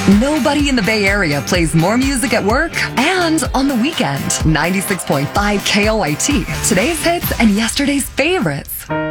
Nobody in the Bay Area plays more music at work and on the weekend. 96.5 KOIT, today's hits and yesterday's favorites.